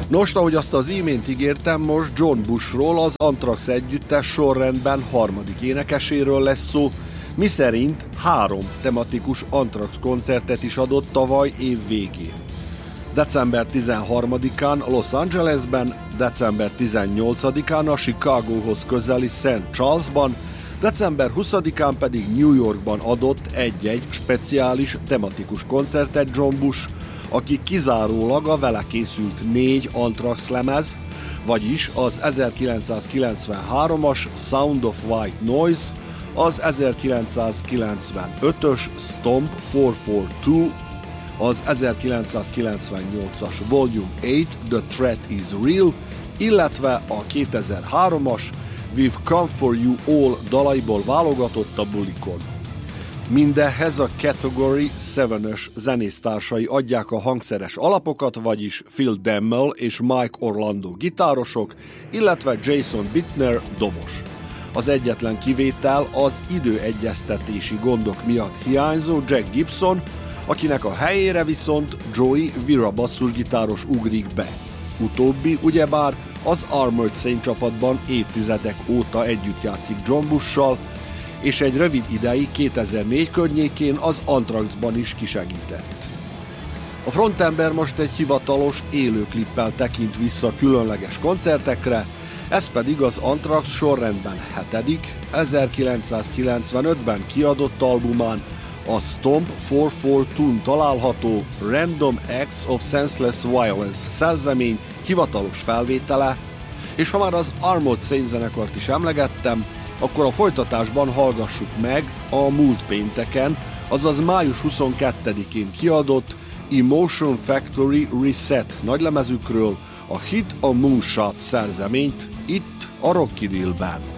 Nos, ahogy azt az imént ígértem, most John Bushról, az Anthrax együttes sorrendben harmadik énekeséről lesz szó, miszerint 3 tematikus Anthrax koncertet is adott tavaly év végén. December 13-án Los Angelesben, december 18-án a Chicagóhoz közeli St. Charlesban, december 20-án pedig New Yorkban adott egy-egy speciális tematikus koncertet John Bush, aki kizárólag a vele készült 4 Anthrax lemez, vagyis az 1993-as Sound of White Noise, az 1995-ös Stomp 442, az 1998-as Volume 8 The Threat is Real, illetve a 2003-as We've Come For You All dalaiból válogatott a bulikon. Mindehhez a Category 7-ös zenésztársai adják a hangszeres alapokat, vagyis Phil Demmel és Mike Orlando gitárosok, illetve Jason Bittner dobos. Az egyetlen kivétel az időegyeztetési gondok miatt hiányzó Jack Gibson, akinek a helyére viszont Joey Vera basszusgitáros ugrik be. Utóbbi ugyebár az Armored Saint csapatban évtizedek óta együtt játszik John Bush-sal, és egy rövid ideig 2004 környékén az Anthraxban is kisegített. A frontember most egy hivatalos élőklippel tekint vissza különleges koncertekre, ez pedig az Anthrax sorrendben 7., 1995-ben kiadott albumán, a Stomp 442-n található Random Acts of Senseless Violence szerzemény hivatalos felvétele, és ha már az Armored Saint zenekart is emlegettem, akkor a folytatásban hallgassuk meg a múlt pénteken, azaz május 22-én kiadott Emotion Factory Reset nagylemezükről a Hit a Moonshot szerzeményt itt a Rocky Deal Band.